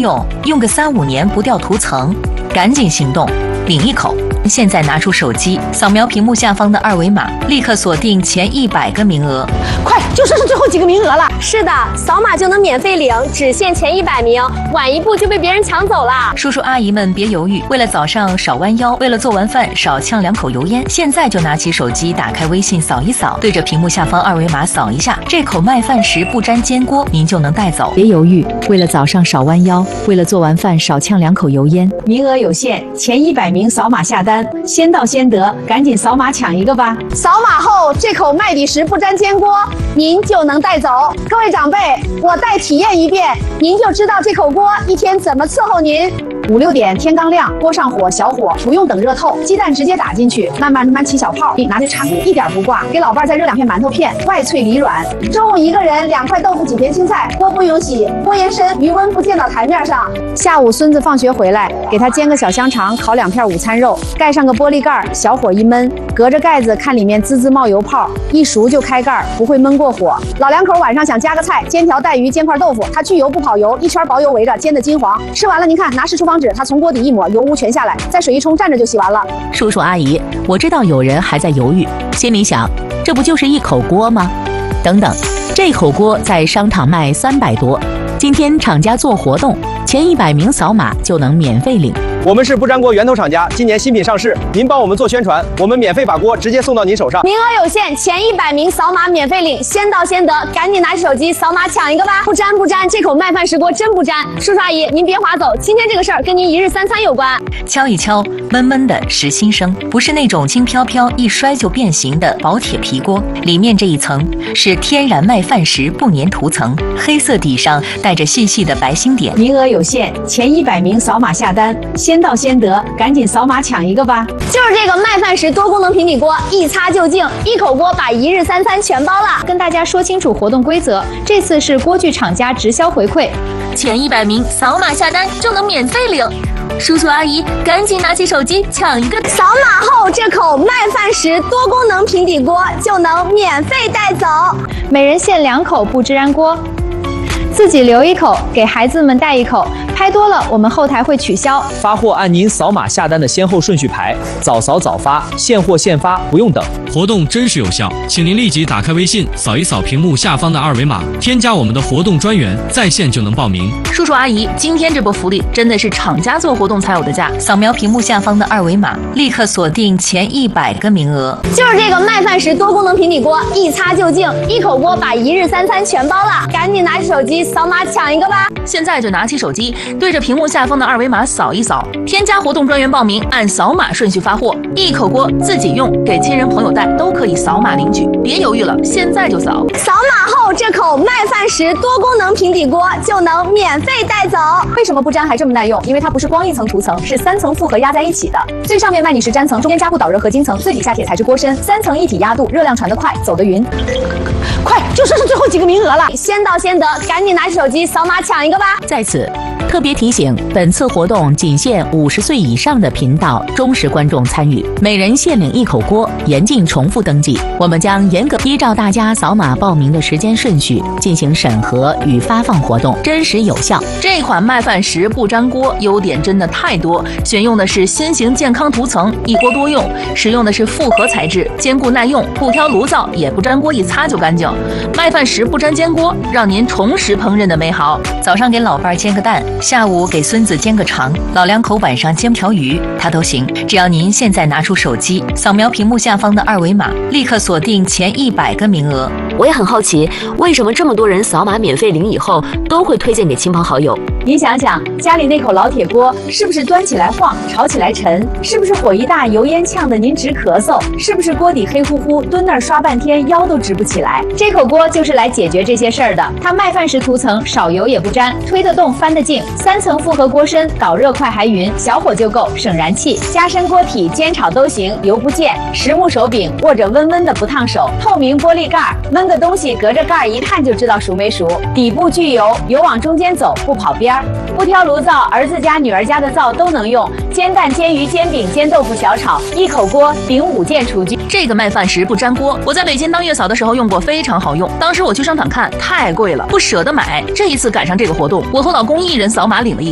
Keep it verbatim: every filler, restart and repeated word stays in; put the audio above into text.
用，用个三五年不掉涂层，赶紧行动，领一口！现在拿出手机，扫描屏幕下方的二维码，立刻锁定前一百个名额。 快，就剩是最后几个名额了。 是的，扫码就能免费领，只限前一百名，晚一步就被别人抢走了。 叔叔阿姨们别犹豫，为了早上少弯腰，为了做完饭少呛两口油烟，现在就拿起手机，打开微信扫一扫，对着屏幕下方二维码扫一下，这口麦饭石不粘煎锅您就能带走。 别犹豫，为了早上少弯腰，为了做完饭少呛两口油烟， 名额有限，前一百名扫码下单，先到先得，赶紧扫码抢一个吧！扫码后，这口麦比石不粘煎锅您就能带走。各位长辈，我再体验一遍，您就知道这口锅一天怎么伺候您。五六点天刚亮，锅上火小火，不用等热透，鸡蛋直接打进去，慢慢慢起小泡，拿着铲子一点不挂，给老伴再热两片馒头片，外脆里软。中午一个人两块豆腐几片青菜，锅不用洗，锅沿深，余温不溅到台面上。下午孙子放学回来，给他煎个小香肠，烤两片午餐肉，盖上个玻璃盖，小火一焖，隔着盖子看里面滋滋冒油泡，一熟就开盖，不会焖过火。老两口晚上想加个菜，煎条带鱼，煎块豆腐，他去油不跑油，一圈薄油围着，煎的金黄。吃完了您看，拿湿厨房纸，他从锅底一抹，油污全下来，再水一冲，蘸着就洗完了。 叔叔阿姨，我知道有人还在犹豫，心里想，这不就是一口锅吗？等等，这口锅在商场卖三百多，今天厂家做活动，前一百名扫码就能免费领。 我们是不粘锅源头厂家，今年新品上市，您帮我们做宣传，我们免费把锅直接送到您手上。 名额有限，前一百名扫码免费领，先到先得，赶紧拿起手机扫码抢一个吧！不粘不粘，这口麦饭石锅真不粘。叔叔阿姨，您别划走，今天这个事儿跟您一日三餐有关。 敲一敲，闷闷的实心声，不是那种轻飘飘一摔就变形的薄铁皮锅，里面这一层是天然麦饭石不粘涂层，黑色底上带着细细的白星点。 名额有限，前一百名扫码下单，先到先得，赶紧扫码抢一个吧！ 就是这个麦饭石多功能平底锅，一擦就净，一口锅把一日三餐全包了。 跟大家说清楚活动规则，这次是锅具厂家直销回馈， 前一百名扫码下单就能免费领。叔叔阿姨，赶紧拿起手机抢一个！ 扫码后，这口麦饭石多功能平底锅就能免费带走， 每人限两口不粘锅，自己留一口，给孩子们带一口。拍多了，我们后台会取消。 发货按您扫码下单的先后顺序排，早扫早发，现货现发，不用等。 活动真实有效，请您立即打开微信，扫一扫屏幕下方的二维码，添加我们的活动专员，在线就能报名。 叔叔阿姨，今天这波福利真的是厂家做活动才有的价！扫描屏幕下方的二维码，立刻锁定前一百个名额。 就是这个麦饭石多功能平底锅，一擦就净，一口锅把一日三餐全包了。赶紧拿起手机扫码抢一个吧！ 现在就拿起手机，对着屏幕下方的二维码扫一扫，添加活动专员报名，按扫码顺序发货，一口锅自己用，给亲人朋友带都可以扫码领取，别犹豫了，现在就扫！ 扫码后，这口麦饭石多功能平底锅就能免费带走。 为什么不粘还这么耐用？因为它不是光一层涂层，是三层复合压在一起的。最上面麦米石粘层，中间加固导热合金层，最底下铁材质锅身，三层一体压度，热量传得快，走得匀。快，就剩是最后几个名额了， 先到先得，赶紧拿起手机扫码抢一个吧！ 在此特别提醒，本次活动仅限五十岁以上的频道忠实观众参与，每人限领一口锅，严禁重复登记。我们将严格依照大家扫码报名的时间顺序进行审核与发放活动，真实有效。 这款麦饭石不粘锅优点真的太多，选用的是新型健康涂层，一锅多用，使用的是复合材质，坚固耐用，不挑炉灶，也不粘锅，一擦就干净。麦饭石不粘煎锅，让您重拾烹饪的美好。早上给老伴煎个蛋，下午给孙子煎个肠，老两口晚上煎条鱼，它都行。只要您现在拿出手机，扫描屏幕下方的二维码，立刻锁定前一百个名额。 我也很好奇，为什么这么多人扫码免费领以后都会推荐给亲朋好友？ 您想想，家里那口老铁锅是不是端起来晃，炒起来沉？是不是火一大，油烟呛得您直咳嗽？是不是锅底黑乎乎，蹲那儿刷半天腰都直不起来？这口锅就是来解决这些事儿的。它麦饭石涂层，少油也不粘，推得动翻得净，三层复合锅身，导热快还匀，小火就够，省燃气。加深锅体，煎炒都行，油不溅。实木手柄，握着温温的不烫手。透明玻璃盖，焖个东西隔着盖一看就知道熟没熟。底部聚油，油往中间走，不跑边。不挑炉灶，儿子家女儿家的灶都能用，煎蛋、煎鱼、煎饼、煎豆腐、小炒，一口锅顶五件厨具。 这个麦饭石不粘锅，我在北京当月嫂的时候用过，非常好用。当时我去商场看，太贵了，不舍得买。这一次赶上这个活动，我和老公一人扫码领了一